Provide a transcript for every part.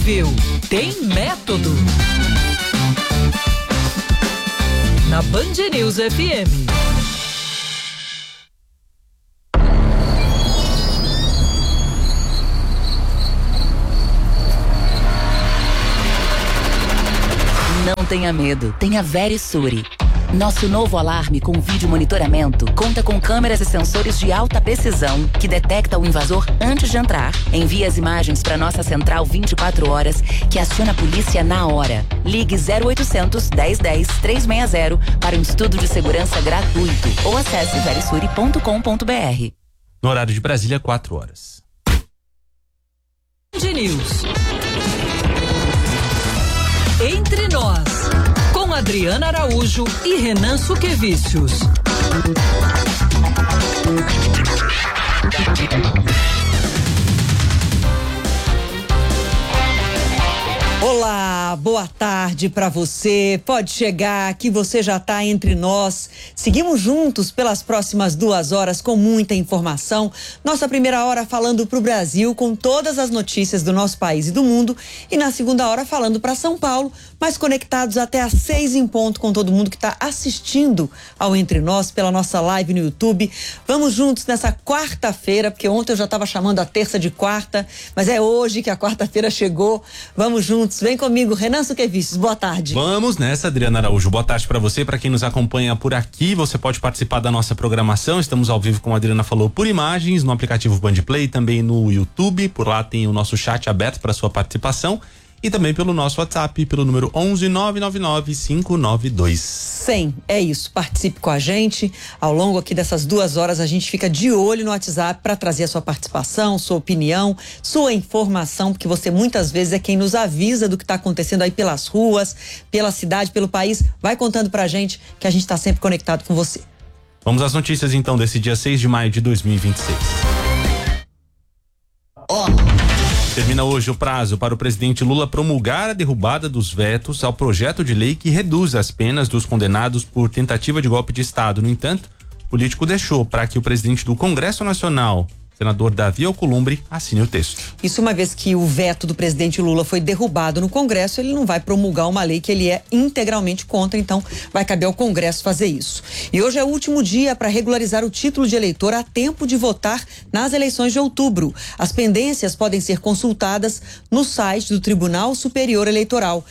ouviu Tem Método na Band News FM. Não tenha medo, tenha Verisure. Nosso novo alarme com vídeo monitoramento conta com câmeras e sensores de alta precisão que detecta o invasor antes de entrar. Envia as imagens para nossa central 24 horas que aciona a polícia na hora. Ligue 0800 1010 360 para um estudo de segurança gratuito ou acesse verisure.com.br. No horário de Brasília, 4 horas. Band News. Entre Nós, com Adriana Araújo e Renan Suquevicius. Olá, boa tarde para você. Pode chegar que você já está entre nós. Seguimos juntos pelas próximas 2 horas com muita informação. Nossa primeira hora falando para o Brasil com todas as notícias do nosso país e do mundo. E na segunda hora falando para São Paulo, mas conectados até às 6 em ponto com todo mundo que está assistindo ao Entre Nós pela nossa live no YouTube. Vamos juntos nessa quarta-feira, porque ontem eu já estava chamando a terça de quarta, mas é hoje que a quarta-feira chegou. Vamos juntos. Vem comigo, Renan Suquevicius. Boa tarde. Vamos nessa, Adriana Araújo. Boa tarde para você, para quem nos acompanha por aqui. Você pode participar da nossa programação. Estamos ao vivo, como a Adriana falou, por imagens, no aplicativo Bandplay, também no YouTube. Por lá tem o nosso chat aberto para sua participação. E também pelo nosso WhatsApp, pelo número 11-999-592-100. É isso, participe com a gente. Ao longo aqui dessas 2 horas, a gente fica de olho no WhatsApp para trazer a sua participação, sua opinião, sua informação, porque você muitas vezes é quem nos avisa do que está acontecendo aí pelas ruas, pela cidade, pelo país. Vai contando pra gente que a gente está sempre conectado com você. Vamos às notícias então desse dia 6 de maio de 2026. Termina hoje o prazo para o presidente Lula promulgar a derrubada dos vetos ao projeto de lei que reduz as penas dos condenados por tentativa de golpe de Estado. No entanto, o político deixou para que o presidente do Congresso Nacional, senador Davi Alcolumbre, assine o texto. Isso uma vez que o veto do presidente Lula foi derrubado no Congresso, ele não vai promulgar uma lei que ele é integralmente contra, então vai caber ao Congresso fazer isso. E hoje é o último dia para regularizar o título de eleitor a tempo de votar nas eleições de outubro. As pendências podem ser consultadas no site do Tribunal Superior Eleitoral,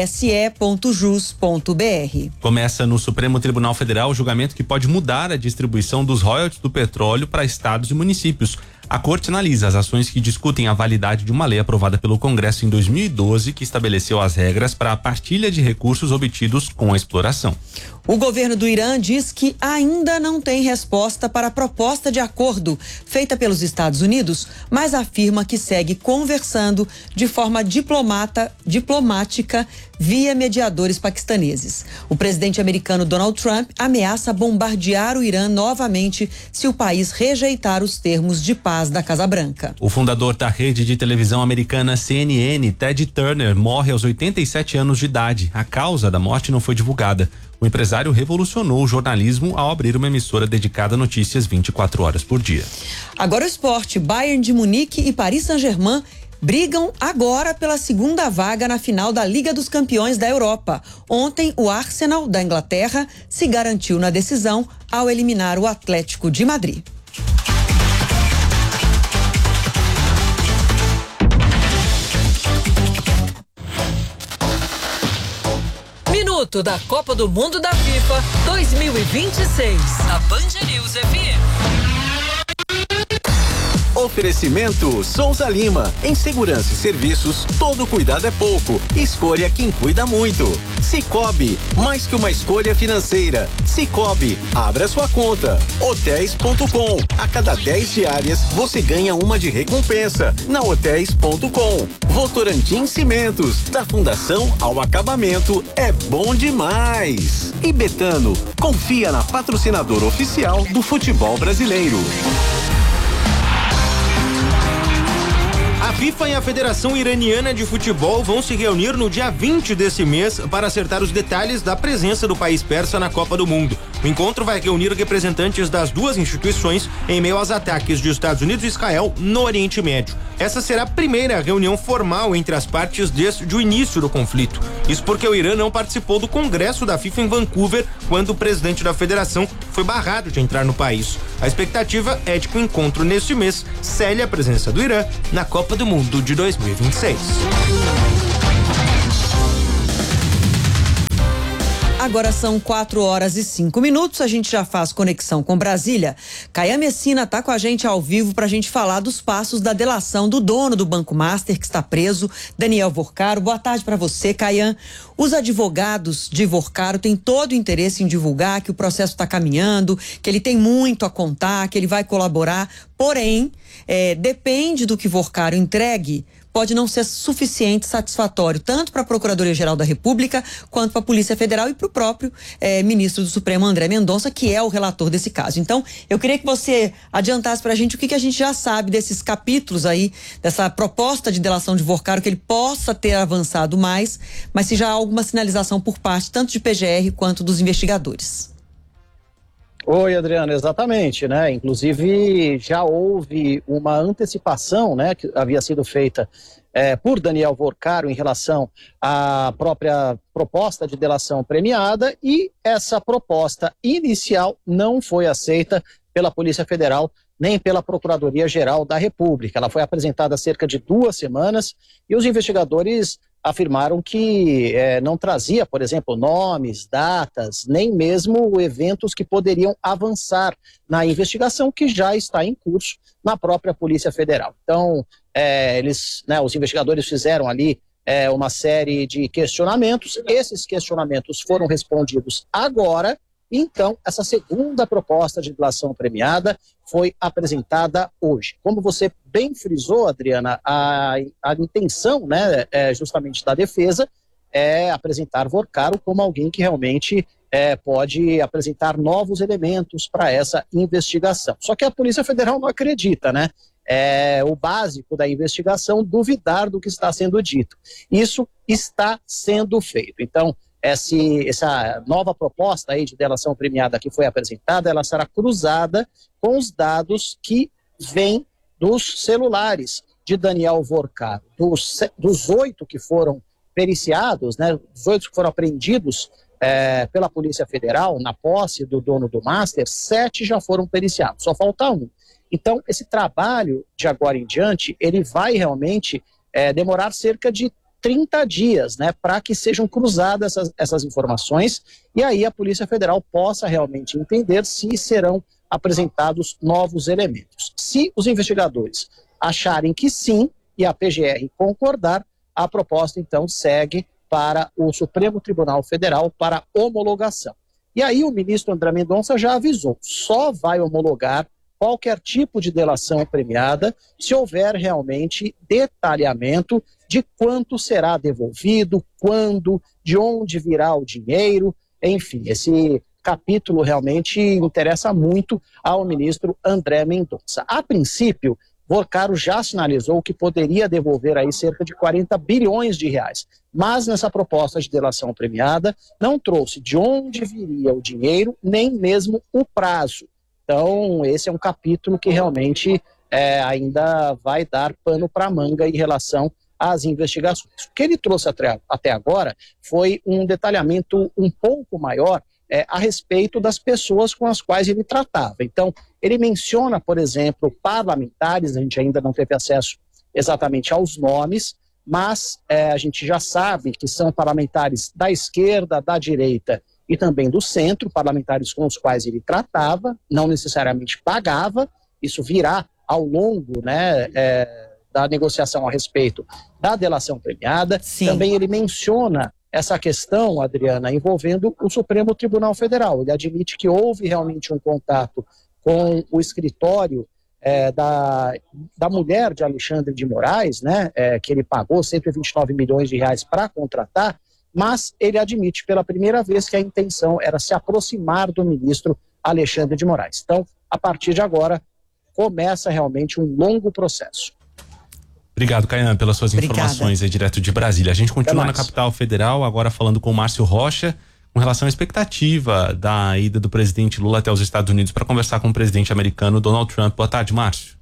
tse.jus.br. Começa no Supremo Tribunal Federal o julgamento que pode mudar a distribuição dos royalties do petróleo para estados e municípios. A Corte analisa as ações que discutem a validade de uma lei aprovada pelo Congresso em 2012 que estabeleceu as regras para a partilha de recursos obtidos com a exploração. O governo do Irã diz que ainda não tem resposta para a proposta de acordo feita pelos Estados Unidos, mas afirma que segue conversando de forma diplomática via mediadores paquistaneses. O presidente americano Donald Trump ameaça bombardear o Irã novamente se o país rejeitar os termos de paz da Casa Branca. O fundador da rede de televisão americana CNN, Ted Turner, morre aos 87 anos de idade. A causa da morte não foi divulgada. O empresário revolucionou o jornalismo ao abrir uma emissora dedicada a notícias 24 horas por dia. Agora o esporte. Bayern de Munique e Paris Saint-Germain brigam agora pela segunda vaga na final da Liga dos Campeões da Europa. Ontem, o Arsenal da Inglaterra se garantiu na decisão ao eliminar o Atlético de Madrid. Minuto da Copa do Mundo da FIFA 2026. Da Band News FM. Oferecimento Souza Lima. Em segurança e serviços, todo cuidado é pouco. Escolha quem cuida muito. Cicobi, mais que uma escolha financeira. Cicobi, abra sua conta. Hotéis.com. A cada 10 diárias, você ganha uma de recompensa. Na Hotéis.com. Votorantim Cimentos. Da fundação ao acabamento, é bom demais. E Betano, confia na patrocinadora oficial do futebol brasileiro. A FIFA e a Federação Iraniana de Futebol vão se reunir no dia 20 desse mês para acertar os detalhes da presença do país persa na Copa do Mundo. O encontro vai reunir representantes das duas instituições em meio aos ataques de Estados Unidos e Israel no Oriente Médio. Essa será a primeira reunião formal entre as partes desde o início do conflito. Isso porque o Irã não participou do Congresso da FIFA em Vancouver quando o presidente da federação foi barrado de entrar no país. A expectativa é de que o encontro neste mês cele a presença do Irã na Copa do Mundo de 2026. Agora são 4h05. A gente já faz conexão com Brasília. Caian Messina está com a gente ao vivo para a gente falar dos passos da delação do dono do Banco Master, que está preso, Daniel Vorcaro. Boa tarde para você, Caian. Os advogados de Vorcaro têm todo o interesse em divulgar que o processo está caminhando, que ele tem muito a contar, que ele vai colaborar. Porém, depende do que Vorcaro entregue, pode não ser suficiente, satisfatório, tanto para a Procuradoria-Geral da República, quanto para a Polícia Federal e para o próprio ministro do Supremo, André Mendonça, que é o relator desse caso. Então, eu queria que você adiantasse para a gente o que a gente já sabe desses capítulos aí, dessa proposta de delação de Vorcaro, que ele possa ter avançado mais, mas se já há alguma sinalização por parte tanto de PGR quanto dos investigadores. Oi, Adriana, exatamente, né? Inclusive já houve uma antecipação, né, que havia sido feita por Daniel Vorcaro em relação à própria proposta de delação premiada, e essa proposta inicial não foi aceita pela Polícia Federal nem pela Procuradoria-Geral da República. Ela foi apresentada há cerca de 2 semanas e os investigadores afirmaram que não trazia, por exemplo, nomes, datas, nem mesmo eventos que poderiam avançar na investigação que já está em curso na própria Polícia Federal. Então, os investigadores fizeram ali uma série de questionamentos. Esses questionamentos foram respondidos agora. Então, essa segunda proposta de delação premiada foi apresentada hoje. Como você bem frisou, Adriana, a intenção, né, justamente da defesa é apresentar Vorcaro como alguém que realmente pode apresentar novos elementos para essa investigação. Só que a Polícia Federal não acredita, né? É o básico da investigação duvidar do que está sendo dito. Isso está sendo feito. Então, essa nova proposta aí de delação premiada que foi apresentada, ela será cruzada com os dados que vêm dos celulares de Daniel Vorcaro. Dos 8 que foram periciados, né, os 8 que foram apreendidos pela Polícia Federal na posse do dono do Master, 7 já foram periciados, só falta 1. Então, esse trabalho de agora em diante, ele vai realmente demorar cerca de 30 dias, né, para que sejam cruzadas essas informações e aí a Polícia Federal possa realmente entender se serão apresentados novos elementos. Se os investigadores acharem que sim e a PGR concordar, a proposta então segue para o Supremo Tribunal Federal para homologação. E aí o ministro André Mendonça já avisou, só vai homologar qualquer tipo de delação premiada se houver realmente detalhamento de quanto será devolvido, quando, de onde virá o dinheiro, enfim, esse capítulo realmente interessa muito ao ministro André Mendonça. A princípio, Vorcaro já sinalizou que poderia devolver aí cerca de 40 bilhões de reais, mas nessa proposta de delação premiada não trouxe de onde viria o dinheiro, nem mesmo o prazo. Então, esse é um capítulo que realmente ainda vai dar pano para manga em relação às investigações. O que ele trouxe até agora foi um detalhamento um pouco maior a respeito das pessoas com as quais ele tratava. Então, ele menciona, por exemplo, parlamentares, a gente ainda não teve acesso exatamente aos nomes, mas a gente já sabe que são parlamentares da esquerda, da direita e também do centro, parlamentares com os quais ele tratava, não necessariamente pagava, isso virá ao longo, né, da negociação a respeito da delação premiada. Sim. Também ele menciona essa questão, Adriana, envolvendo o Supremo Tribunal Federal. Ele admite que houve realmente um contato com o escritório da mulher de Alexandre de Moraes, né, que ele pagou 129 milhões de reais para contratar, mas ele admite pela primeira vez que a intenção era se aproximar do ministro Alexandre de Moraes. Então, a partir de agora, começa realmente um longo processo. Obrigado, Caian, pelas suas informações aí direto de Brasília. A gente continua na capital federal, agora falando com o Márcio Rocha, com relação à expectativa da ida do presidente Lula até os Estados Unidos para conversar com o presidente americano Donald Trump. Boa tarde, Márcio.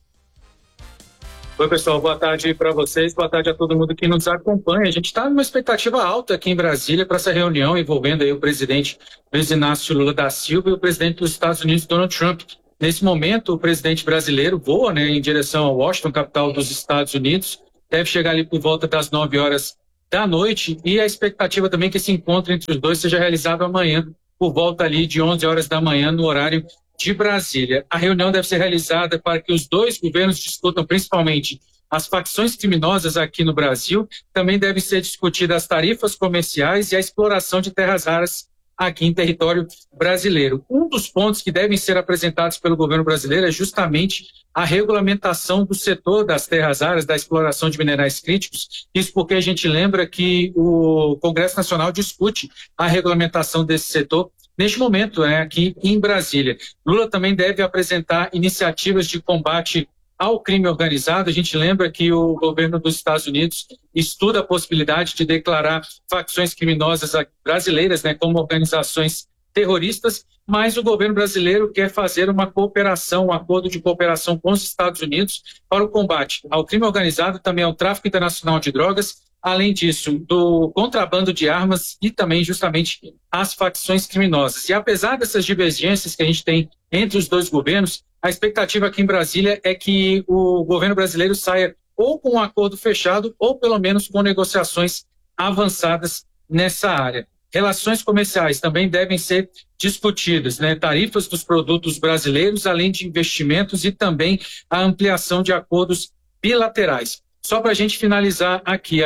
Oi, pessoal, boa tarde para vocês, boa tarde a todo mundo que nos acompanha. A gente está numa expectativa alta aqui em Brasília para essa reunião envolvendo aí o presidente Luiz Inácio Lula da Silva e o presidente dos Estados Unidos, Donald Trump. Nesse momento, o presidente brasileiro voa, né, em direção a Washington, capital dos Estados Unidos, deve chegar ali por volta das 9 horas da noite, e a expectativa também é que esse encontro entre os dois seja realizado amanhã, por volta ali de 11 horas da manhã, no horário de Brasília. A reunião deve ser realizada para que os dois governos discutam principalmente as facções criminosas aqui no Brasil. Também devem ser discutidas as tarifas comerciais e a exploração de terras raras aqui em território brasileiro. Um dos pontos que devem ser apresentados pelo governo brasileiro é justamente a regulamentação do setor das terras raras, da exploração de minerais críticos. Isso porque a gente lembra que o Congresso Nacional discute a regulamentação desse setor neste momento, aqui em Brasília. Lula também deve apresentar iniciativas de combate ao crime organizado. A gente lembra que o governo dos Estados Unidos estuda a possibilidade de declarar facções criminosas brasileiras, né, como organizações terroristas, mas o governo brasileiro quer fazer uma cooperação, um acordo de cooperação com os Estados Unidos para o combate ao crime organizado, também ao tráfico internacional de drogas, além disso, do contrabando de armas e também justamente as facções criminosas. E apesar dessas divergências que a gente tem entre os dois governos, a expectativa aqui em Brasília é que o governo brasileiro saia ou com um acordo fechado ou pelo menos com negociações avançadas nessa área. Relações comerciais também devem ser discutidas, né? Tarifas dos produtos brasileiros, além de investimentos e também a ampliação de acordos bilaterais. Só para a gente finalizar aqui,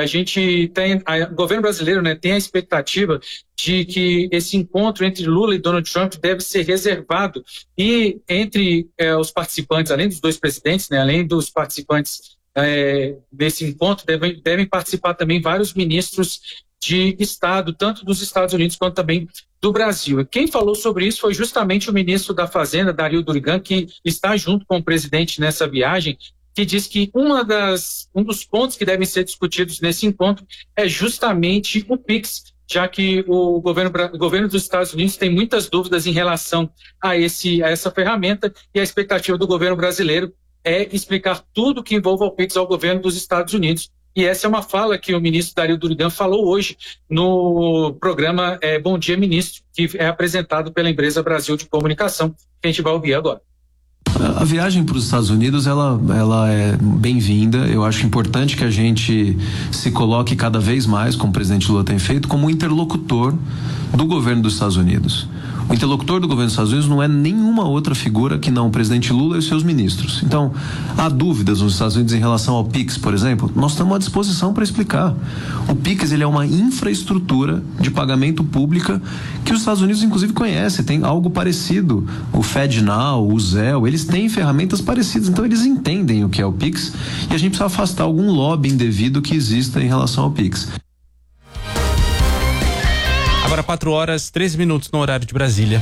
o governo brasileiro, né, tem a expectativa de que esse encontro entre Lula e Donald Trump deve ser reservado, e entre os participantes, além dos dois presidentes, né, além dos participantes desse encontro, devem participar também vários ministros de Estado, tanto dos Estados Unidos quanto também do Brasil. E quem falou sobre isso foi justamente o ministro da Fazenda, Dario Durigan, que está junto com o presidente nessa viagem, que diz que um dos pontos que devem ser discutidos nesse encontro é justamente o PIX, já que o governo dos Estados Unidos tem muitas dúvidas em relação a essa ferramenta, e a expectativa do governo brasileiro é explicar tudo que envolve o PIX ao governo dos Estados Unidos. E essa é uma fala que o ministro Dario Durigan falou hoje no programa Bom Dia Ministro, que é apresentado pela empresa Brasil de Comunicação, que a gente vai ouvir agora. A viagem para os Estados Unidos, ela é bem-vinda. Eu acho importante que a gente se coloque cada vez mais, como o presidente Lula tem feito, como interlocutor do governo dos Estados Unidos. O interlocutor do governo dos Estados Unidos não é nenhuma outra figura que não o presidente Lula e os seus ministros. Então, há dúvidas nos Estados Unidos em relação ao PIX, por exemplo? Nós estamos à disposição para explicar. O PIX, ele é uma infraestrutura de pagamento pública que os Estados Unidos, inclusive, conhecem. Tem algo parecido. O FedNow, o Zelle, eles têm ferramentas parecidas. Então, eles entendem o que é o PIX, e a gente precisa afastar algum lobby indevido que exista em relação ao PIX. Agora 4h13 no horário de Brasília.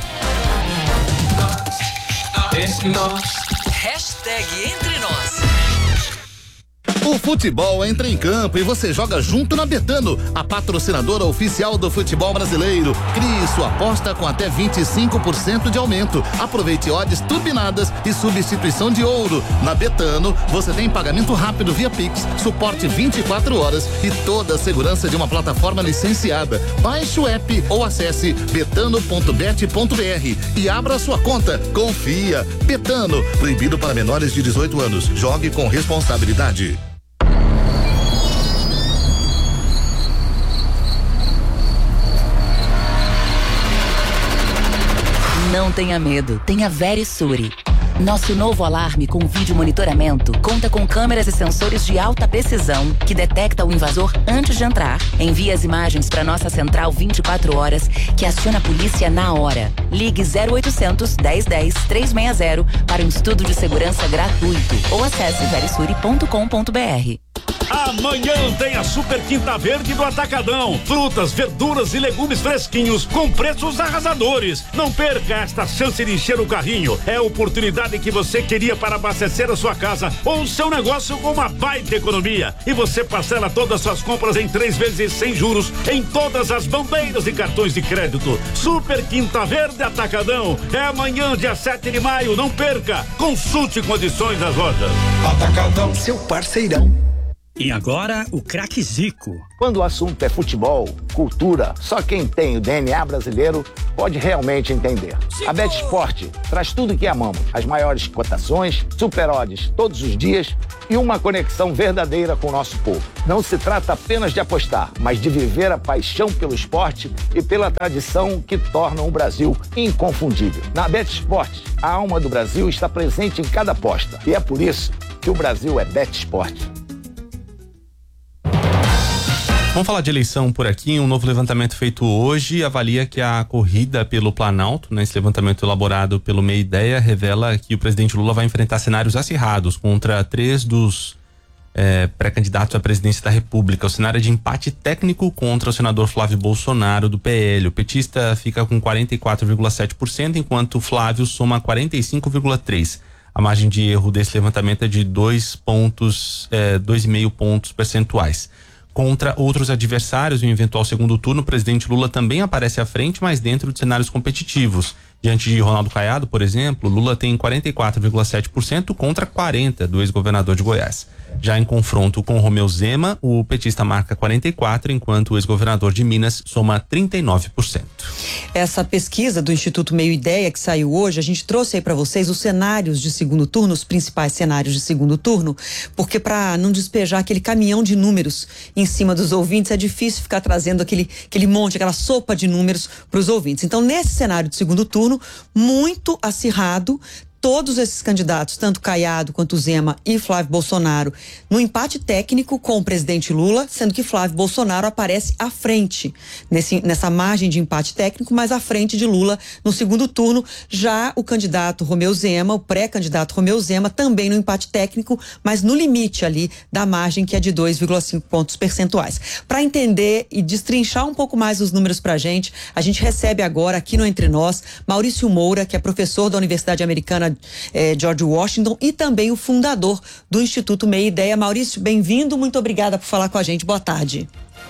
Hashtag Entre Nós. O futebol entra em campo e você joga junto na Betano, a patrocinadora oficial do futebol brasileiro. Crie sua aposta com até 25% de aumento. Aproveite odds turbinadas e substituição de ouro. Na Betano, você tem pagamento rápido via Pix, suporte 24 horas e toda a segurança de uma plataforma licenciada. Baixe o app ou acesse betano.bet.br e abra sua conta. Confia. Betano, proibido para menores de 18 anos. Jogue com responsabilidade. Não tenha medo, tenha Verisure. Nosso novo alarme com vídeo monitoramento conta com câmeras e sensores de alta precisão que detecta o invasor antes de entrar. Envia as imagens para nossa central 24 horas, que aciona a polícia na hora. Ligue 0800 1010 360 para um estudo de segurança gratuito ou acesse verisure.com.br. Amanhã tem a Super Quinta Verde do Atacadão. Frutas, verduras e legumes fresquinhos com preços arrasadores. Não perca esta chance de encher o carrinho. É a oportunidade que você queria para abastecer a sua casa ou o seu negócio com uma baita economia. E você parcela todas as suas compras em 3 vezes sem juros em todas as bandeiras e cartões de crédito. Super Quinta Verde Atacadão. É amanhã, dia 7 de maio. Não perca. Consulte condições das lojas. Atacadão, seu parceirão. E agora, o craque Zico. Quando o assunto é futebol, cultura, só quem tem o DNA brasileiro pode realmente entender. A BetSport traz tudo que amamos. As maiores cotações, super odds todos os dias e uma conexão verdadeira com o nosso povo. Não se trata apenas de apostar, mas de viver a paixão pelo esporte e pela tradição que tornam o Brasil inconfundível. Na BetSport, a alma do Brasil está presente em cada aposta. E é por isso que o Brasil é BetSport. Vamos falar de eleição por aqui. Um novo levantamento feito hoje avalia que a corrida pelo Planalto, né, esse levantamento elaborado pelo Meia Ideia, revela que o presidente Lula vai enfrentar cenários acirrados contra 3 dos pré-candidatos à presidência da República. O cenário é de empate técnico contra o senador Flávio Bolsonaro, do PL. O petista fica com 44,7%, enquanto o Flávio soma 45,3%. A margem de erro desse levantamento é de 2,5 pontos percentuais. Contra outros adversários, em um eventual segundo turno, o presidente Lula também aparece à frente, mas dentro de cenários competitivos. Diante de Ronaldo Caiado, por exemplo, Lula tem 44,7% contra 40% do ex-governador de Goiás. Já em confronto com Romeu Zema, o petista marca 44%, enquanto o ex-governador de Minas soma 39%. Essa pesquisa do Instituto Meia Ideia que saiu hoje, a gente trouxe aí para vocês os cenários de segundo turno, os principais cenários de segundo turno, porque para não despejar aquele caminhão de números em cima dos ouvintes, é difícil ficar trazendo aquele monte, aquela sopa de números para os ouvintes. Então, nesse cenário de segundo turno, muito acirrado, todos esses candidatos, tanto Caiado quanto Zema e Flávio Bolsonaro, no empate técnico com o presidente Lula, sendo que Flávio Bolsonaro aparece à frente nessa margem de empate técnico, mas à frente de Lula no segundo turno. Já o candidato Romeu Zema, o pré-candidato Romeu Zema, também no empate técnico, mas no limite ali da margem, que é de 2,5 pontos percentuais. Para entender e destrinchar um pouco mais os números pra gente, a gente recebe agora aqui no Entre Nós Maurício Moura, que é professor da Universidade Americana George Washington e também o fundador do Instituto Meia Ideia. Maurício, bem-vindo, muito obrigada por falar com a gente. Boa tarde.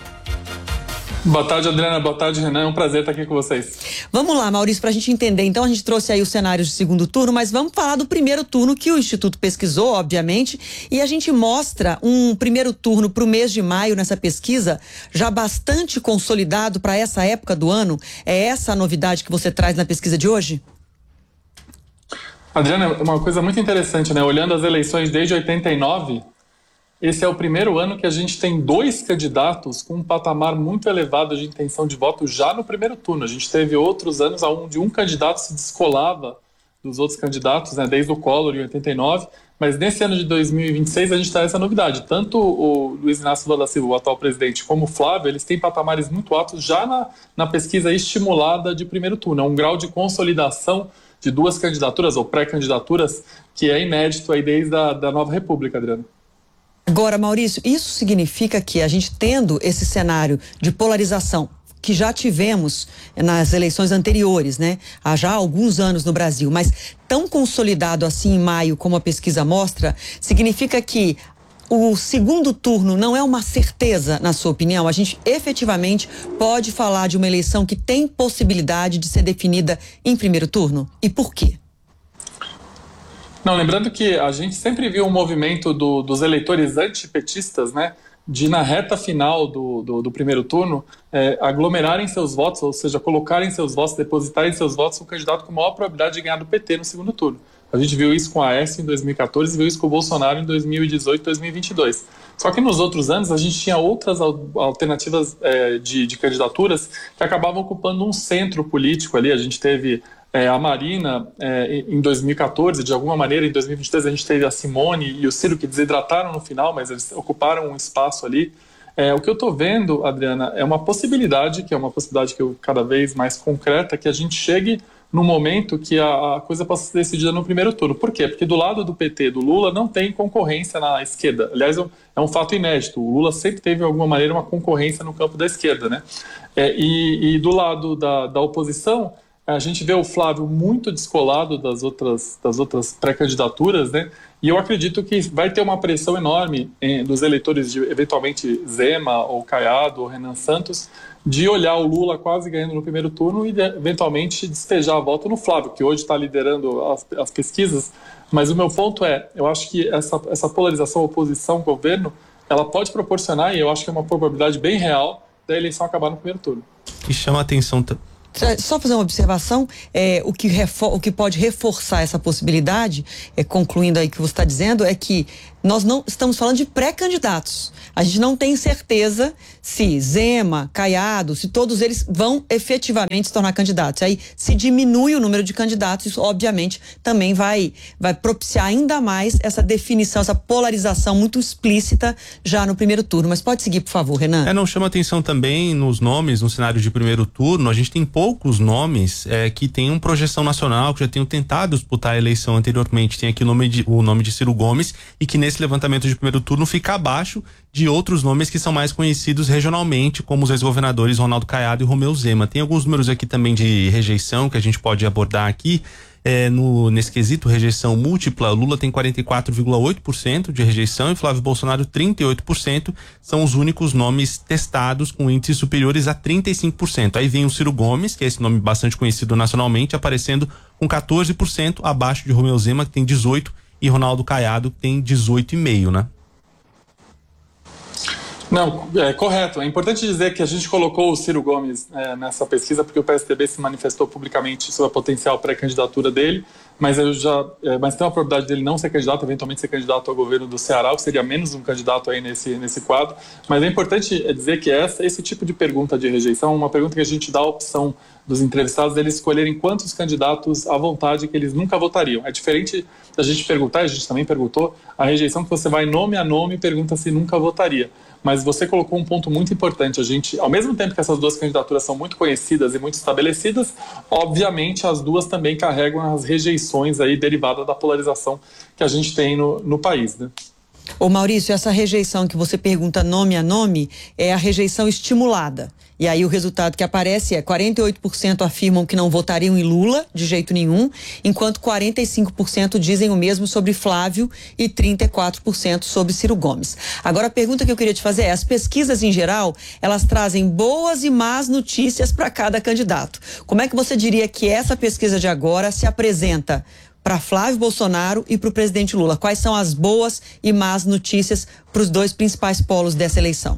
Boa tarde, Adriana. Boa tarde, Renan. É um prazer estar aqui com vocês. Vamos lá, Maurício, para a gente entender. Então, a gente trouxe aí os cenários de segundo turno, mas vamos falar do primeiro turno que o Instituto pesquisou, obviamente, e a gente mostra um primeiro turno para o mês de maio nessa pesquisa, já bastante consolidado para essa época do ano. É essa a novidade que você traz na pesquisa de hoje? Adriana, uma coisa muito interessante, né? Olhando as eleições desde 89, esse é o primeiro ano que a gente tem 2 candidatos com um patamar muito elevado de intenção de voto já no primeiro turno. A gente teve outros anos onde um candidato se descolava dos outros candidatos, né? Desde o Collor em 89, mas nesse ano de 2026 a gente traz essa novidade. Tanto o Luiz Inácio Lula da Silva, o atual presidente, como o Flávio, eles têm patamares muito altos já na pesquisa estimulada de primeiro turno. É um grau de consolidação de 2 candidaturas ou pré-candidaturas que é inédito aí desde a Nova República, Adriano. Agora, Maurício, isso significa que a gente tendo esse cenário de polarização que já tivemos nas eleições anteriores, né? Há já alguns anos no Brasil, mas tão consolidado assim em maio como a pesquisa mostra, significa que o segundo turno não é uma certeza, na sua opinião? A gente efetivamente pode falar de uma eleição que tem possibilidade de ser definida em primeiro turno? E por quê? Não, lembrando que a gente sempre viu um movimento dos eleitores antipetistas, né, de na reta final do primeiro turno aglomerarem seus votos, ou seja, colocarem seus votos, depositarem seus votos no candidato com maior probabilidade de ganhar do PT no segundo turno. A gente viu isso com a Aécio em 2014 e viu isso com o Bolsonaro em 2018 e 2022. Só que nos outros anos a gente tinha outras alternativas de candidaturas que acabavam ocupando um centro político ali. A gente teve a Marina em 2014, de alguma maneira em 2023 a gente teve a Simone e o Ciro, que desidrataram no final, mas eles ocuparam um espaço ali. O que eu estou vendo, Adriana, é uma possibilidade, que é uma possibilidade que eu cada vez mais concreta, que a gente chegue no momento que a coisa possa ser decidida no primeiro turno. Por quê? Porque do lado do PT, do Lula, não tem concorrência na esquerda. Aliás, é um fato inédito. O Lula sempre teve, de alguma maneira, uma concorrência no campo da esquerda, né? E do lado da oposição, a gente vê o Flávio muito descolado das outras pré-candidaturas, né? E eu acredito que vai ter uma pressão enorme dos eleitores de, eventualmente, Zema, ou Caiado, ou Renan Santos, de olhar o Lula quase ganhando no primeiro turno e, eventualmente, despejar a volta no Flávio, que hoje está liderando as pesquisas. Mas o meu ponto eu acho que essa polarização oposição-governo, ela pode proporcionar, e eu acho que é uma probabilidade bem real, da eleição acabar no primeiro turno. E chama a atenção... Só fazer uma observação, o que pode reforçar essa possibilidade, concluindo aí o que você está dizendo, é que nós não estamos falando de pré-candidatos. A gente não tem certeza se Zema, Caiado, se todos eles vão efetivamente se tornar candidatos. Aí, se diminui o número de candidatos, isso obviamente também vai propiciar ainda mais essa definição, essa polarização muito explícita já no primeiro turno. Mas pode seguir, por favor, Renan. Não chama atenção também nos nomes, no cenário de primeiro turno, a gente tem poucos nomes que tenham projeção nacional, que já tenham tentado disputar a eleição anteriormente. Tem aqui o nome de Ciro Gomes, e que nesse levantamento de primeiro turno fica abaixo de outros nomes que são mais conhecidos regionalmente, como os ex-governadores Ronaldo Caiado e Romeu Zema. Tem alguns números aqui também de rejeição que a gente pode abordar aqui. Nesse quesito rejeição múltipla, Lula tem 44,8% de rejeição e Flávio Bolsonaro 38%. São os únicos nomes testados com índices superiores a 35%. Aí vem o Ciro Gomes, que é esse nome bastante conhecido nacionalmente, aparecendo com 14%, abaixo de Romeu Zema, que tem 18%, e Ronaldo Caiado, que tem 18,5%, né? Não, correto. É importante dizer que a gente colocou o Ciro Gomes nessa pesquisa porque o PSDB se manifestou publicamente sobre a potencial pré-candidatura dele, mas mas tem uma probabilidade dele não ser candidato, eventualmente ser candidato ao governo do Ceará, que seria menos um candidato aí nesse quadro. Mas é importante dizer que esse tipo de pergunta de rejeição é uma pergunta que a gente dá a opção dos entrevistados deles escolherem quantos candidatos à vontade que eles nunca votariam. É diferente da gente perguntar, a gente também perguntou, a rejeição que você vai nome a nome e pergunta se nunca votaria. Mas você colocou um ponto muito importante. A gente, ao mesmo tempo que essas duas candidaturas são muito conhecidas e muito estabelecidas, obviamente as duas também carregam as rejeições aí derivadas da polarização que a gente tem no país, né? Ô Maurício, essa rejeição que você pergunta nome a nome é a rejeição estimulada. E aí o resultado que aparece 48% afirmam que não votariam em Lula de jeito nenhum, enquanto 45% dizem o mesmo sobre Flávio e 34% sobre Ciro Gomes. Agora a pergunta que eu queria te fazer as pesquisas em geral, elas trazem boas e más notícias para cada candidato. Como é que você diria que essa pesquisa de agora se apresenta para Flávio Bolsonaro e para o presidente Lula? Quais são as boas e más notícias para os dois principais polos dessa eleição?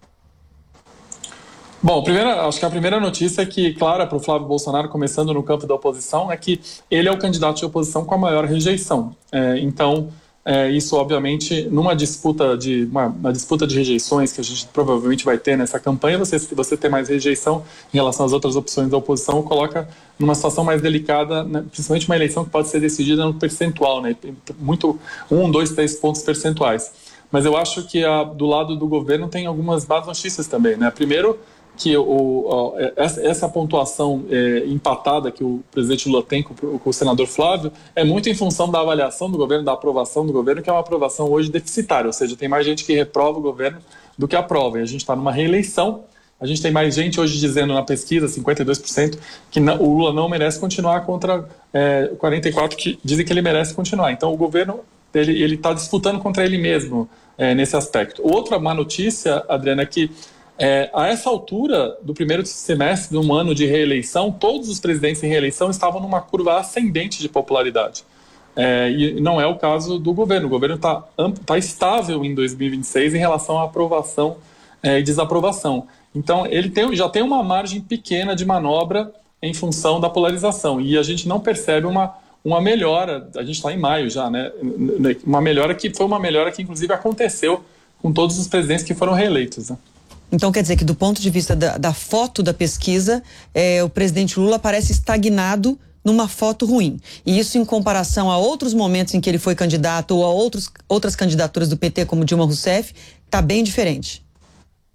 Bom, acho que a primeira notícia é que, clara para o Flávio Bolsonaro, começando no campo da oposição, é que ele é o candidato de oposição com a maior rejeição. Isso, obviamente, numa disputa uma disputa de rejeições que a gente provavelmente vai ter nessa campanha, você ter mais rejeição em relação às outras opções da oposição, coloca numa situação mais delicada, né, principalmente uma eleição que pode ser decidida no percentual, né, muito 1, 2, 3 pontos percentuais. Mas eu acho que do lado do governo tem algumas más notícias também, né? Primeiro, que essa pontuação empatada que o presidente Lula tem com o senador Flávio é muito em função da avaliação do governo, da aprovação do governo, que é uma aprovação hoje deficitária, ou seja, tem mais gente que reprova o governo do que aprova, e a gente está numa reeleição. A gente tem mais gente hoje dizendo na pesquisa, 52%, que o Lula não merece continuar contra 44% que dizem que ele merece continuar. Então o governo ele está disputando contra ele mesmo nesse aspecto. Outra má notícia, Adriana, é que a essa altura do primeiro semestre de um ano de reeleição, todos os presidentes em reeleição estavam numa curva ascendente de popularidade. E não é o caso do governo. O governo está estável em 2026 em relação à aprovação e desaprovação. Então, ele já tem uma margem pequena de manobra em função da polarização. E a gente não percebe uma melhora, a gente está em maio já, né? Uma melhora que foi uma melhora que, inclusive, aconteceu com todos os presidentes que foram reeleitos, né? Então quer dizer que do ponto de vista da foto da pesquisa, o presidente Lula parece estagnado numa foto ruim. E isso em comparação a outros momentos em que ele foi candidato ou a outras candidaturas do PT, como Dilma Rousseff, está bem diferente.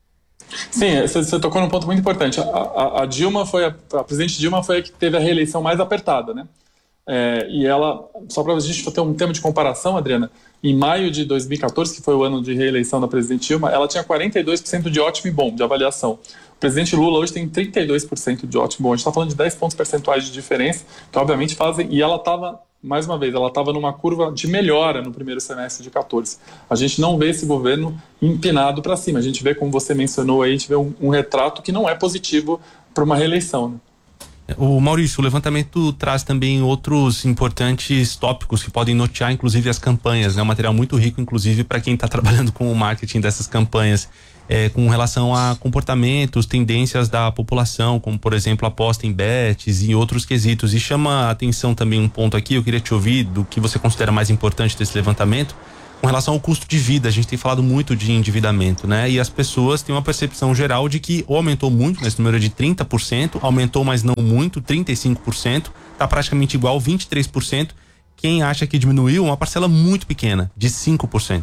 Sim, você tocou num ponto muito importante. A presidente Dilma foi a que teve a reeleição mais apertada, né? E ela, só para a gente ter um tema de comparação, Adriana, em maio de 2014, que foi o ano de reeleição da presidente Dilma, ela tinha 42% de ótimo e bom, de avaliação. O presidente Lula hoje tem 32% de ótimo e bom. A gente está falando de 10 pontos percentuais de diferença, que obviamente fazem... E ela estava, mais uma vez, ela estava numa curva de melhora no primeiro semestre de 14. A gente não vê esse governo empinado para cima. A gente vê, como você mencionou aí, a gente vê um retrato que não é positivo para uma reeleição, né? O Maurício, o levantamento traz também outros importantes tópicos que podem nortear, inclusive, as campanhas, né? Um material muito rico, inclusive, para quem está trabalhando com o marketing dessas campanhas, com relação a comportamentos, tendências da população, como, por exemplo, aposta em bets e outros quesitos. E chama a atenção também um ponto aqui, eu queria te ouvir do que você considera mais importante desse levantamento, com relação ao custo de vida. A gente tem falado muito de endividamento, né? E as pessoas têm uma percepção geral de que aumentou muito, nesse número de 30%, aumentou, mas não muito, 35%, tá praticamente igual, 23%. Quem acha que diminuiu, uma parcela muito pequena, de 5%.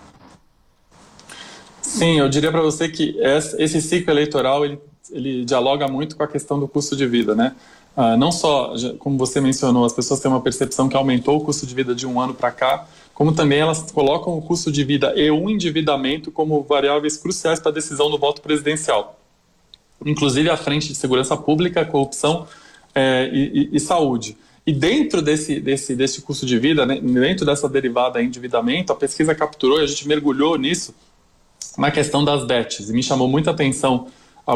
Sim, eu diria para você que esse ciclo eleitoral, ele dialoga muito com a questão do custo de vida, né? Não só, como você mencionou, as pessoas têm uma percepção que aumentou o custo de vida de um ano para cá, como também elas colocam o custo de vida e o endividamento como variáveis cruciais para a decisão do voto presidencial. Inclusive a frente de segurança pública, corrupção e saúde. E dentro desse custo de vida, né, dentro dessa derivada endividamento, a pesquisa capturou, e a gente mergulhou nisso, na questão das bets. E me chamou muita atenção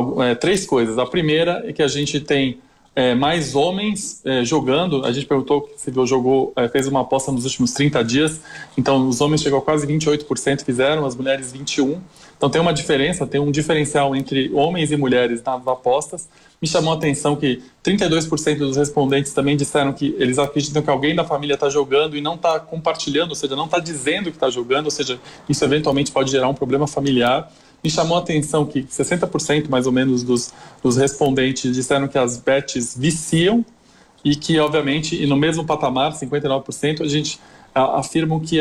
3 coisas. A primeira é que a gente tem mais homens jogando. A gente perguntou se fez uma aposta nos últimos 30 dias, então os homens chegou a quase 28% fizeram, as mulheres 21%. Então tem uma diferença, tem um diferencial entre homens e mulheres nas apostas. Me chamou a atenção que 32% dos respondentes também disseram que eles acreditam que alguém da família está jogando e não está compartilhando, ou seja, não está dizendo que está jogando, ou seja, isso eventualmente pode gerar um problema familiar. Me chamou a atenção que 60% mais ou menos dos respondentes disseram que as bets viciam e que, obviamente, e no mesmo patamar, 59%, a gente afirmam que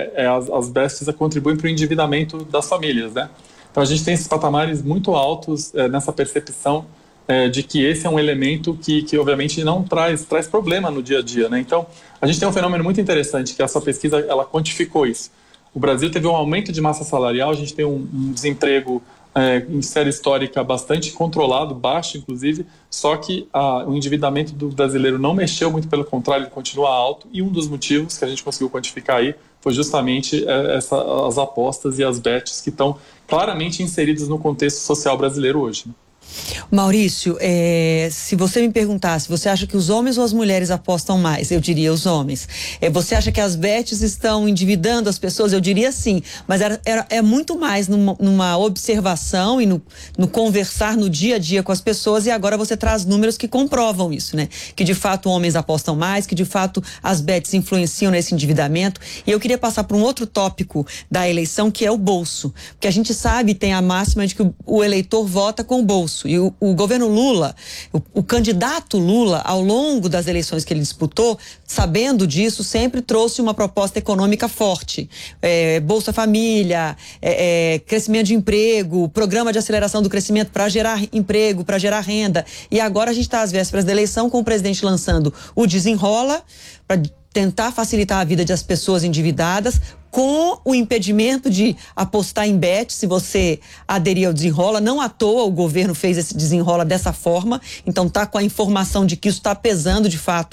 as bets contribuem para o endividamento das famílias, né? Então a gente tem esses patamares muito altos nessa percepção de que esse é um elemento que obviamente não traz problema no dia a dia, né? Então a gente tem um fenômeno muito interessante, que essa pesquisa ela quantificou isso. O Brasil teve um aumento de massa salarial, a gente tem um desemprego em série histórica bastante controlado, baixo inclusive, só que o endividamento do brasileiro não mexeu, muito pelo contrário, ele continua alto, e um dos motivos que a gente conseguiu quantificar aí foi justamente as apostas e as bets que estão claramente inseridos no contexto social brasileiro hoje, né? Maurício, se você me perguntasse, você acha que os homens ou as mulheres apostam mais? Eu diria os homens. Você acha que as bets estão endividando as pessoas? Eu diria sim, mas é muito mais numa observação e no conversar no dia a dia com as pessoas, e agora você traz números que comprovam isso, né? Que de fato homens apostam mais, que de fato as bets influenciam nesse endividamento. E eu queria passar para um outro tópico da eleição, que é o bolso, porque a gente sabe, tem a máxima de que o eleitor vota com o bolso. E o governo Lula, o candidato Lula, ao longo das eleições que ele disputou, sabendo disso, sempre trouxe uma proposta econômica forte. Bolsa Família, crescimento de emprego, programa de aceleração do crescimento para gerar emprego, para gerar renda. E agora a gente está às vésperas da eleição, com o presidente lançando o Desenrola, para tentar facilitar a vida das pessoas endividadas, com o impedimento de apostar em bet, se você aderir ao Desenrola. Não à toa o governo fez esse Desenrola dessa forma, então tá com a informação de que isso está pesando de fato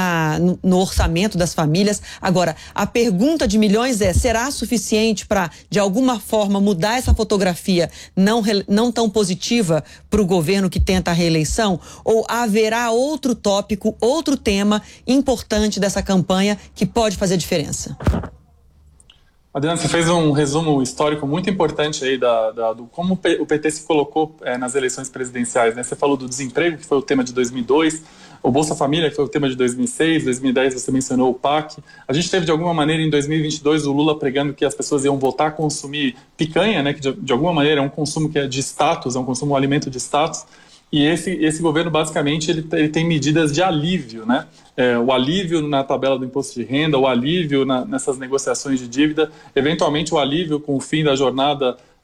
no orçamento das famílias. Agora, a pergunta de milhões será suficiente para, de alguma forma, mudar essa fotografia não tão positiva para o governo que tenta a reeleição? Ou haverá outro tópico, outro tema importante dessa campanha que pode fazer diferença? Adriana, você fez um resumo histórico muito importante aí do como o PT se colocou nas eleições presidenciais, né? Você falou do desemprego, que foi o tema de 2002, o Bolsa Família, que foi o tema de 2006, 2010 você mencionou o PAC. A gente teve, de alguma maneira, em 2022, o Lula pregando que as pessoas iam voltar a consumir picanha, né? Que de alguma maneira é um consumo que é de status, é um consumo, um alimento de status. E esse governo, basicamente, ele tem medidas de alívio, né? O alívio na tabela do imposto de renda, o alívio nessas negociações de dívida, eventualmente o alívio com o fim da jornada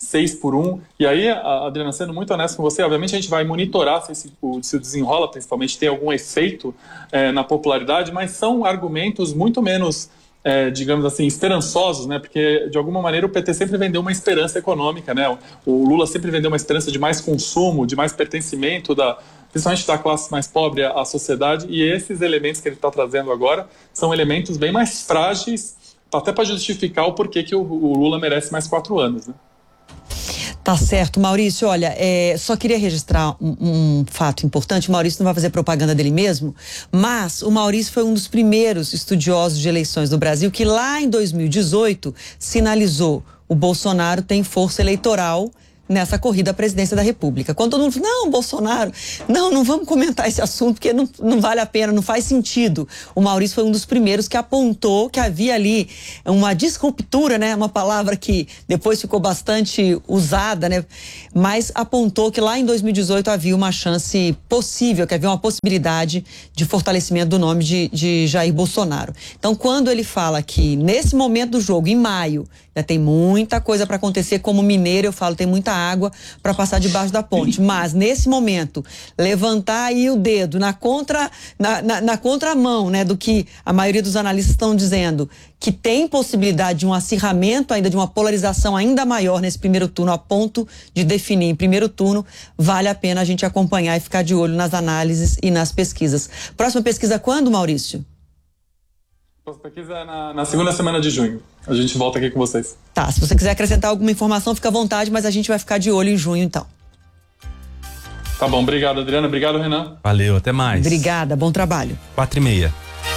6-1. E aí, Adriana, sendo muito honesto com você, obviamente a gente vai monitorar se o desenrola, principalmente, tem algum efeito na popularidade, mas são argumentos muito menos, digamos assim, esperançosos, né? Porque, de alguma maneira, o PT sempre vendeu uma esperança econômica, né? O Lula sempre vendeu uma esperança de mais consumo, de mais pertencimento principalmente da classe mais pobre à sociedade, e esses elementos que ele está trazendo agora são elementos bem mais frágeis, até para justificar o porquê que o Lula merece mais 4 anos, né? Tá certo, Maurício. Olha, só queria registrar um fato importante. O Maurício não vai fazer propaganda dele mesmo, mas o Maurício foi um dos primeiros estudiosos de eleições no Brasil que lá em 2018 sinalizou: o Bolsonaro tem força eleitoral nessa corrida à presidência da República. Quando todo mundo falou, não, Bolsonaro, não vamos comentar esse assunto porque não vale a pena, não faz sentido. O Maurício foi um dos primeiros que apontou que havia ali uma disruptura, né? Uma palavra que depois ficou bastante usada, né? Mas apontou que lá em 2018 havia uma chance possível, que havia uma possibilidade de fortalecimento do nome de Jair Bolsonaro. Então, quando ele fala que nesse momento do jogo, em maio, já tem muita coisa para acontecer, como mineiro, eu falo, tem muita água para passar debaixo da ponte. Mas, nesse momento, levantar aí o dedo na contramão, né, do que a maioria dos analistas estão dizendo, que tem possibilidade de um acirramento ainda, de uma polarização ainda maior nesse primeiro turno, a ponto de definir em primeiro turno, vale a pena a gente acompanhar e ficar de olho nas análises e nas pesquisas. Próxima pesquisa quando, Maurício? Próxima pesquisa é na segunda semana de junho. A gente volta aqui com vocês. Tá, se você quiser acrescentar alguma informação, fica à vontade, mas a gente vai ficar de olho em junho, então. Tá bom, obrigado, Adriana. Obrigado, Renan. Valeu, até mais. Obrigada, bom trabalho. 4:30.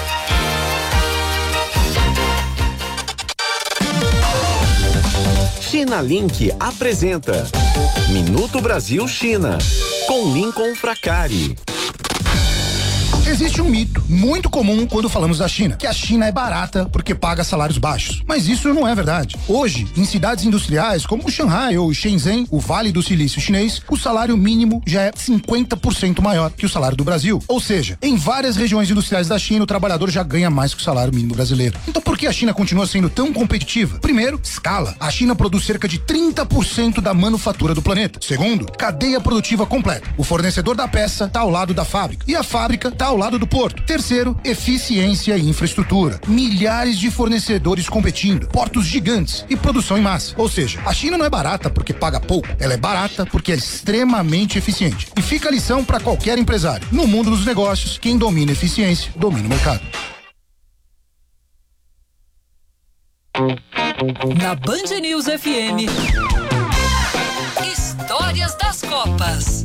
China Link apresenta Minuto Brasil China, com Lincoln Fracari. Existe um mito muito comum quando falamos da China, que a China é barata porque paga salários baixos. Mas isso não é verdade. Hoje, em cidades industriais como Shanghai ou Shenzhen, o Vale do Silício chinês, o salário mínimo já é 50% maior que o salário do Brasil. Ou seja, em várias regiões industriais da China, o trabalhador já ganha mais que o salário mínimo brasileiro. Então por que a China continua sendo tão competitiva? Primeiro, escala. A China produz cerca de 30% da manufatura do planeta. Segundo, cadeia produtiva completa. O fornecedor da peça está ao lado da fábrica e a fábrica está ao lado do porto. Terceiro, eficiência e infraestrutura. Milhares de fornecedores competindo, portos gigantes e produção em massa. Ou seja, a China não é barata porque paga pouco, ela é barata porque é extremamente eficiente. E fica a lição para qualquer empresário. No mundo dos negócios, quem domina eficiência, domina o mercado. Na Band News FM, Histórias das Copas.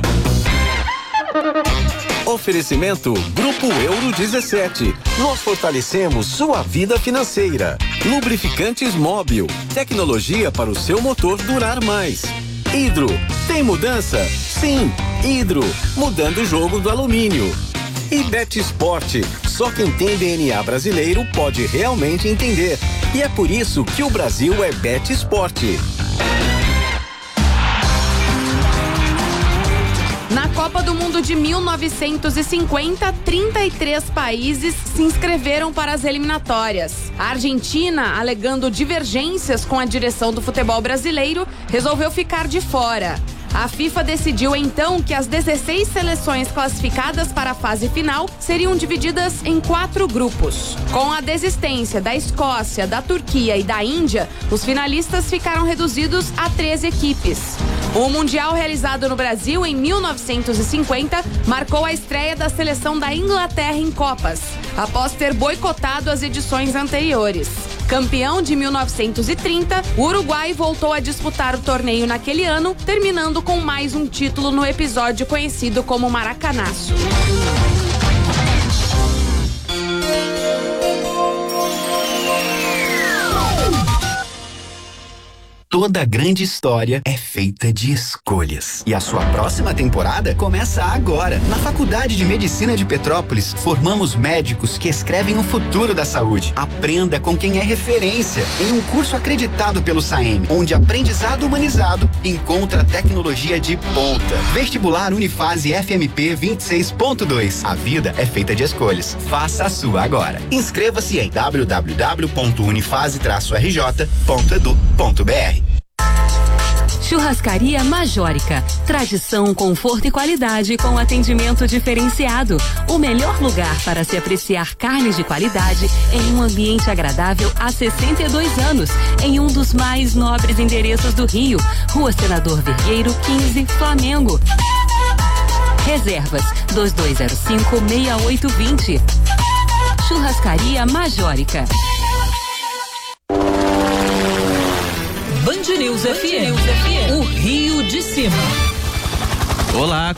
Oferecimento Grupo Euro 17. Nós fortalecemos sua vida financeira. Lubrificantes Móbil. Tecnologia para o seu motor durar mais. Hidro. Tem mudança? Sim. Hidro. Mudando o jogo do alumínio. E Bet Sport. Só quem tem DNA brasileiro pode realmente entender. E é por isso que o Brasil é Bet Sport. Na Copa do Mundo de 1950, 33 países se inscreveram para as eliminatórias. A Argentina, alegando divergências com a direção do futebol brasileiro, resolveu ficar de fora. A FIFA decidiu então que as 16 seleções classificadas para a fase final seriam divididas em 4 grupos. Com a desistência da Escócia, da Turquia e da Índia, os finalistas ficaram reduzidos a 13 equipes. O Mundial realizado no Brasil em 1950 marcou a estreia da seleção da Inglaterra em Copas, após ter boicotado as edições anteriores. Campeão de 1930, o Uruguai voltou a disputar o torneio naquele ano, terminando com mais um título no episódio conhecido como Maracanaço. Toda grande história é feita de escolhas. E a sua próxima temporada começa agora. Na Faculdade de Medicina de Petrópolis, formamos médicos que escrevem o futuro da saúde. Aprenda com quem é referência em um curso acreditado pelo SAEM, onde aprendizado humanizado encontra tecnologia de ponta. Vestibular Unifase FMP 26.2. A vida é feita de escolhas. Faça a sua agora. Inscreva-se em www.unifase-rj.edu.br. Churrascaria Majórica. Tradição, conforto e qualidade com atendimento diferenciado. O melhor lugar para se apreciar carnes de qualidade em um ambiente agradável há 62 anos, em um dos mais nobres endereços do Rio. Rua Senador Vergueiro 15, Flamengo. Reservas 2205-6820. Churrascaria Majórica. Band News FM. O Rio de Cima. Olá,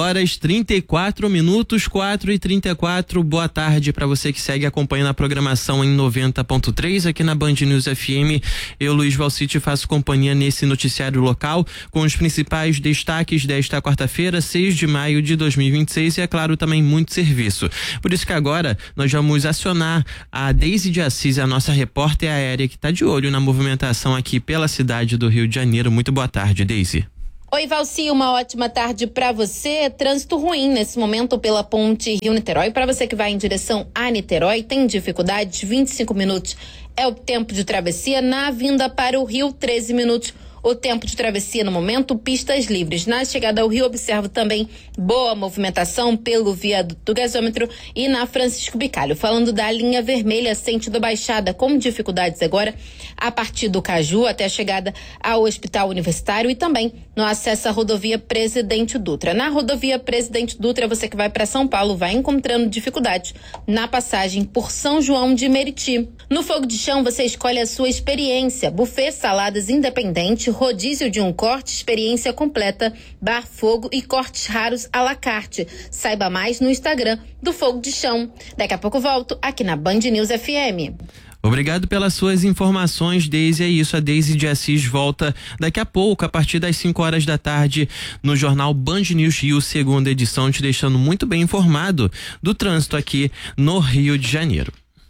4h34, 4h34. Boa tarde para você que segue acompanhando a programação em 90.3 aqui na Band News FM. Eu, Luiz Valcite, faço companhia nesse noticiário local com os principais destaques desta quarta-feira, 6 de maio de 2026 e, é claro, também muito serviço. Por isso que agora nós vamos acionar a Deise de Assis, a nossa repórter aérea que está de olho na movimentação aqui pela cidade do Rio de Janeiro. Muito boa tarde, Deise. Oi, Valci, uma ótima tarde para você. Trânsito ruim nesse momento pela ponte Rio-Niterói. Para você que vai em direção a Niterói, tem dificuldades, 25 minutos é o tempo de travessia. Na vinda para o Rio, 13 minutos o tempo de travessia no momento, pistas livres. Na chegada ao Rio, observo também boa movimentação pelo viaduto do gasômetro e na Francisco Bicalho. Falando da linha vermelha, sentido Baixada, com dificuldades agora, a partir do Caju até a chegada ao Hospital Universitário e também no acesso à rodovia Presidente Dutra. Na rodovia Presidente Dutra, você que vai para São Paulo vai encontrando dificuldades na passagem por São João de Meriti. No fogo de chão, você escolhe a sua experiência. Buffet, saladas independente, rodízio de um corte, experiência completa, bar fogo e cortes raros à la carte. Saiba mais no Instagram do Fogo de Chão. Daqui a pouco volto aqui na Band News FM. Obrigado pelas suas informações, Deise. É isso, a Deise de Assis volta daqui a pouco, a partir das 5 horas da tarde, no jornal Band News Rio, segunda edição, te deixando muito bem informado do trânsito aqui no Rio de Janeiro.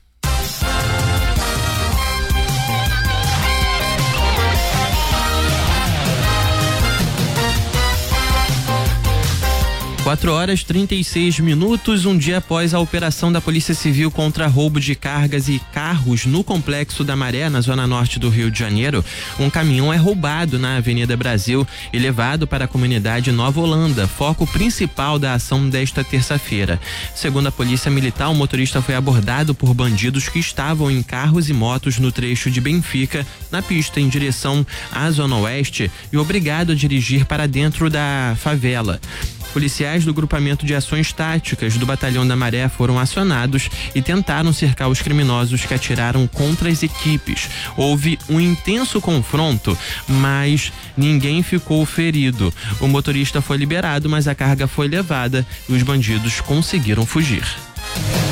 Quatro horas 36 minutos, um dia após a operação da Polícia Civil contra roubo de cargas e carros no Complexo da Maré, na zona norte do Rio de Janeiro, um caminhão é roubado na Avenida Brasil e levado para a comunidade Nova Holanda, foco principal da ação desta terça-feira. Segundo a Polícia Militar, o motorista foi abordado por bandidos que estavam em carros e motos no trecho de Benfica, na pista em direção à Zona Oeste, e obrigado a dirigir para dentro da favela. Policiais do Grupamento de Ações Táticas do Batalhão da Maré foram acionados e tentaram cercar os criminosos que atiraram contra as equipes. Houve um intenso confronto, mas ninguém ficou ferido. O motorista foi liberado, mas a carga foi levada e os bandidos conseguiram fugir.